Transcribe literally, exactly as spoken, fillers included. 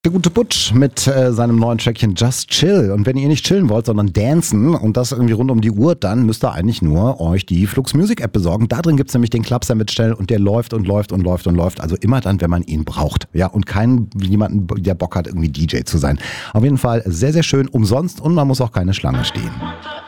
Der gute Butch mit äh, seinem neuen Trackchen Just Chill. Und wenn ihr nicht chillen wollt, sondern dancen und das irgendwie rund um die Uhr, dann müsst ihr eigentlich nur euch die Flux Music App besorgen. Da drin gibt's nämlich den Club Sandwich Channel und der läuft und läuft und läuft und läuft. Also immer dann, wenn man ihn braucht. Ja, und keinen jemanden, der Bock hat, irgendwie D J zu sein. Auf jeden Fall sehr, sehr schön, umsonst und man muss auch keine Schlange stehen.